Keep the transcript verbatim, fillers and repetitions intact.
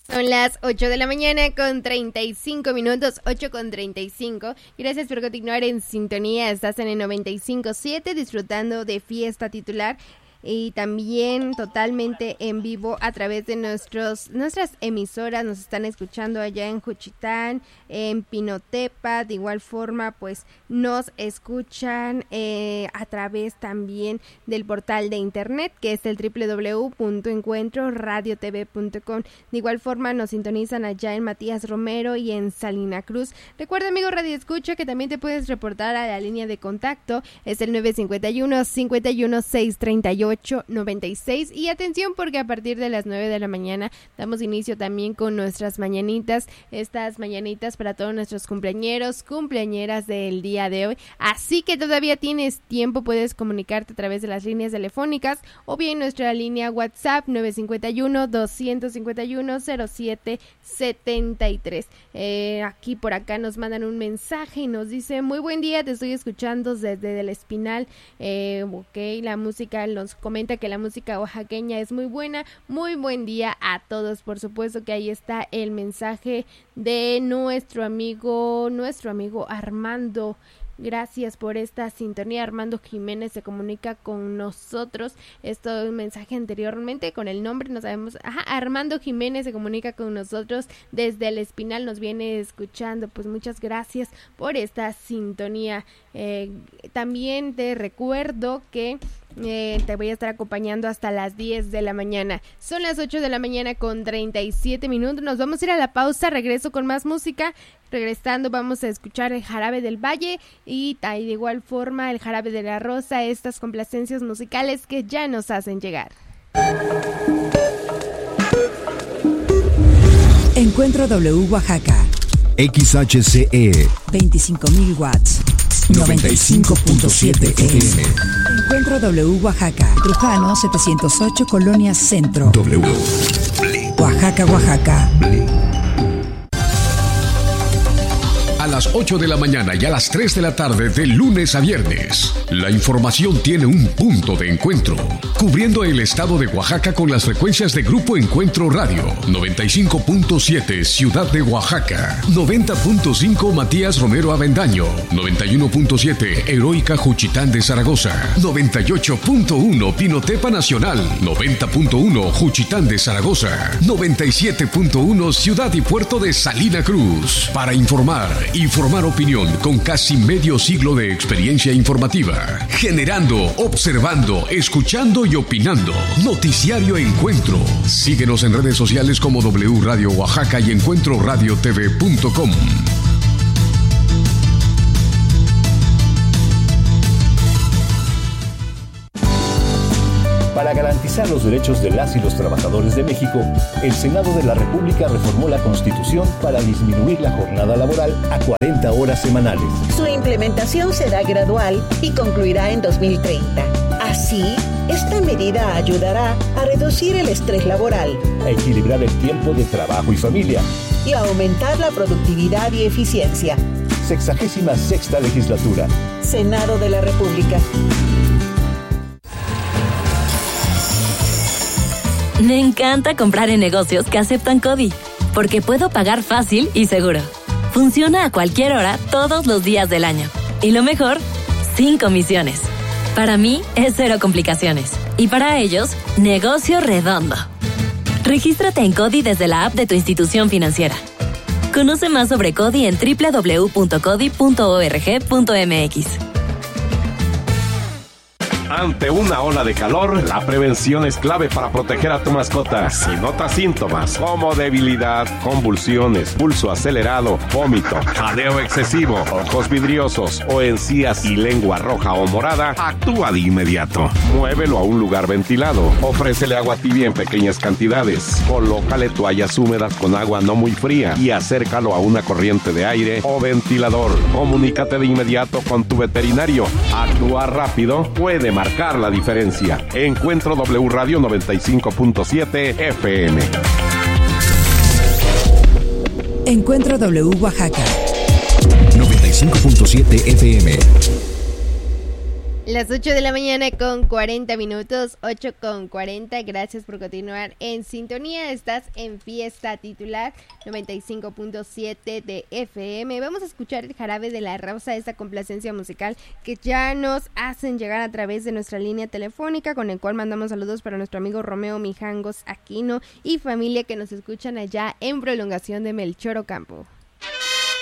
Son las ocho de la mañana con treinta y cinco minutos, ocho con treinta y cinco. Gracias por continuar en sintonía. Estás en el noventa y cinco punto siete disfrutando de Fiesta Titular y también totalmente en vivo a través de nuestros nuestras emisoras. Nos están escuchando allá en Juchitán, en Pinotepa. De igual forma, pues nos escuchan eh, a través también del portal de internet, que es el doble u doble u doble u punto encuentro radio t v punto com. De igual forma, nos sintonizan allá en Matías Romero y en Salina Cruz. Recuerda, amigo Radio Escucha, que también te puedes reportar a la línea de contacto. Es el nueve cinco uno, cinco uno seis, tres ocho noventa y seis. Y atención, porque a partir de las nueve de la mañana damos inicio también con nuestras mañanitas, estas mañanitas para todos nuestros cumpleañeros, cumpleañeras del día de hoy. Así que todavía tienes tiempo, puedes comunicarte a través de las líneas telefónicas o bien nuestra línea WhatsApp nueve cinco uno, dos cinco uno, cero siete siete tres. Eh, aquí por acá nos mandan un mensaje y nos dice: muy buen día, te estoy escuchando desde el Espinal. Eh, ok, la música nos comenta que la música oaxaqueña es muy buena. Muy buen día a todos. Por supuesto que ahí está el mensaje de nuestro amigo, nuestro amigo Armando. Gracias por esta sintonía. Armando Jiménez se comunica con nosotros. Esto es un mensaje anteriormente con el nombre, no sabemos. Ajá, Armando Jiménez se comunica con nosotros desde el Espinal, nos viene escuchando. Pues muchas gracias por esta sintonía. Eh, también te recuerdo que Eh, te voy a estar acompañando hasta las diez de la mañana. Son las ocho de la mañana con treinta y siete minutos. Nos vamos a ir a la pausa. Regreso con más música. Regresando vamos a escuchar el Jarabe del Valle y de igual forma el Jarabe de la Rosa. Estas complacencias musicales que ya nos hacen llegar. Encuentro W Oaxaca. X H C E veinticinco mil watts. noventa y cinco punto siete F M. Encuentro W Oaxaca. Trujano setecientos ocho, Colonia Centro. W. Oaxaca, Oaxaca. A las ocho de la mañana y a las tres de la tarde de lunes a viernes, la información tiene un punto de encuentro, cubriendo el estado de Oaxaca con las frecuencias de Grupo Encuentro Radio, noventa y cinco punto siete Ciudad de Oaxaca, noventa punto cinco Matías Romero Avendaño, noventa y uno punto siete Heroica Juchitán de Zaragoza, noventa y ocho punto uno Pinotepa Nacional, noventa punto uno Juchitán de Zaragoza, noventa y siete punto uno Ciudad y Puerto de Salina Cruz. Para informar y formar opinión con casi medio siglo de experiencia informativa, generando, observando, escuchando y opinando. Noticiario Encuentro. Síguenos en redes sociales como W Radio Oaxaca y encuentro radio t v punto com. Para garantizar los derechos de las y los trabajadores de México, el Senado de la República reformó la Constitución para disminuir la jornada laboral a cuarenta horas semanales. Su implementación será gradual y concluirá en dos mil treinta. Así, esta medida ayudará a reducir el estrés laboral, a equilibrar el tiempo de trabajo y familia y a aumentar la productividad y eficiencia. Sexagésima sexta legislatura. Senado de la República. Me encanta comprar en negocios que aceptan CODI, porque puedo pagar fácil y seguro. Funciona a cualquier hora, todos los días del año. Y lo mejor, sin comisiones. Para mí, es cero complicaciones. Y para ellos, negocio redondo. Regístrate en CODI desde la app de tu institución financiera. Conoce más sobre CODI en doble u doble u doble u punto codi punto org punto m x. Ante una ola de calor, la prevención es clave para proteger a tu mascota. Si notas síntomas como debilidad, convulsiones, pulso acelerado, vómito, jadeo excesivo, ojos vidriosos o encías y lengua roja o morada, actúa de inmediato. Muévelo a un lugar ventilado. Ofrécele agua tibia en pequeñas cantidades. Colócale toallas húmedas con agua no muy fría y acércalo a una corriente de aire o ventilador. Comunícate de inmediato con tu veterinario. Actuar rápido puede marcar la diferencia. Encuentro W Radio noventa y cinco punto siete F M. Encuentro W Oaxaca. noventa y cinco punto siete F M. Las ocho de la mañana con cuarenta minutos, ocho con cuarenta. Gracias por continuar en sintonía. Estás en Fiesta Titular noventa y cinco punto siete de F M. Vamos a escuchar el Jarabe de la Rosa, esta complacencia musical que ya nos hacen llegar a través de nuestra línea telefónica, con el cual mandamos saludos para nuestro amigo Romeo Mijangos Aquino y familia que nos escuchan allá en Prolongación de Melchor Ocampo.